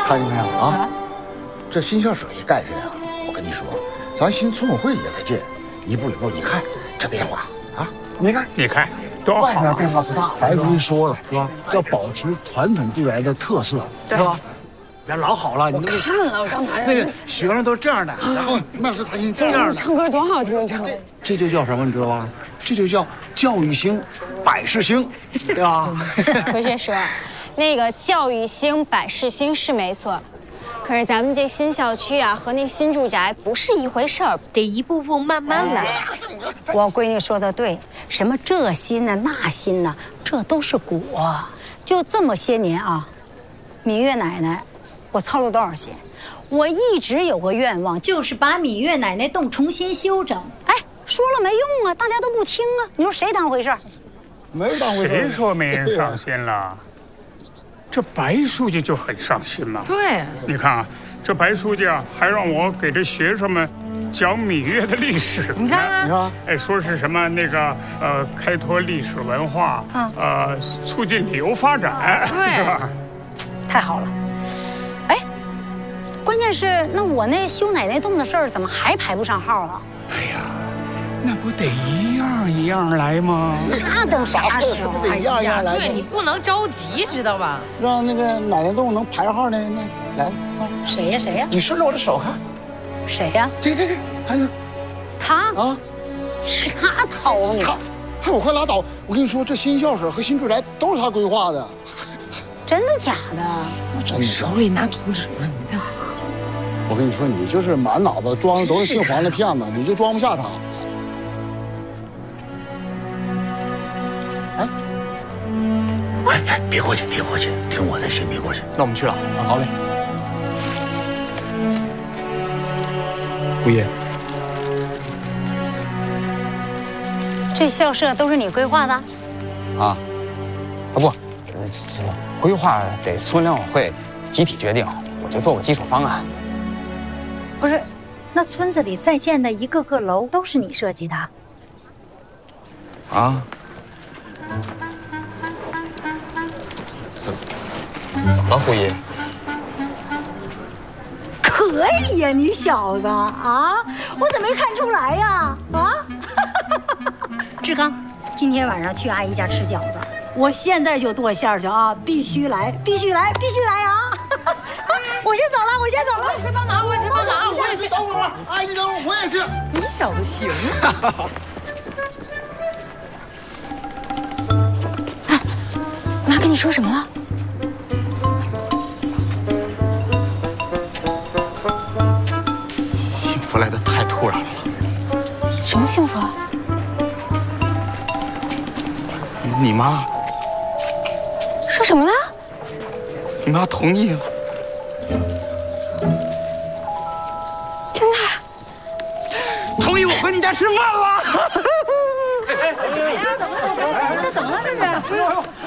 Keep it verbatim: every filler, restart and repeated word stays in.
看见没有啊？这新校舍也盖起来了。我跟你说，咱新村委会也在建，一步一步，你看这变化啊！你看， 你看，多好！ 外面变化不大。白主席说了是吧？要保持传统住宅的特色，是吧？别老好了，你看了刚才那个学生都这样的，然后曼斯弹琴这样的， 唱歌多好听，唱。 这就叫什么？你知道吗？这就叫教育兴，百事兴，对吧？ 不是说，那个教育兴、百事兴是没错，可是咱们这新校区啊和那新住宅不是一回事儿，得一步步慢慢来。 我闺女说的对，什么这新呢那新呢，这都是果。就这么些年啊，芈月奶奶，我操了多少心？我一直有个愿望，就是把芈月奶奶洞重新修整。哎。说了没用啊，大家都不听啊！你说谁当回事？ 没人当回事。 谁说没人上心了？这白书记就很上心嘛。 对， 你看啊，这白书记啊，还让我给这学生们讲芈月的历史。 你看啊， 你看， 哎，说是什么那个呃，开拓历史文化，呃，促进旅游发展，是吧？ 太好了。哎，关键是那我那修奶奶洞的事儿怎么还排不上号啊？ 哎呀。那不得一样一样来吗？ 那等啥时候？ 得一样一样来。 对你不能着急，知道吧？ 让那个奶奶洞能排号的那来啊！ 谁呀谁呀？ 你顺着我的手看， 谁呀？ 这这这，看见他啊？ 是他掏你？ 他，还我快拉倒！我跟你说，这新校舍和新住宅都是他规划的。 真的假的？ 那真的。 手里拿图纸呢，你看。 我跟你说，你就是满脑子装的都是姓黄的骗子，你就装不下他。哎哎，别过去，别过去，听我的，先别过去。 那我们去了。 啊，好嘞。 姑爷， 这校舍都是你规划的？ 啊，啊不，呃这规划得村联委会集体决定，我就做个基础方案。 不是，那村子里在建的一个个楼都是你设计的？ 啊？怎怎么了，胡姨？ 可以呀，你小子啊！我怎么没看出来呀？啊！志刚，今天晚上去阿姨家吃饺子，我现在就剁馅儿去啊！必须来，必须来，必须来啊！我先走了，我先走了。 我也去帮忙，我也去帮忙， 我也去。等会儿，阿姨等会儿，我也去。 你小子行啊！ 哎，妈跟你说什么了？ 幸福来的太突然了。 什么幸福啊？ 你妈说什么了？ 你妈同意了。 真的？ 同意我回你家吃饭了。 这怎么了？这怎么了？这是？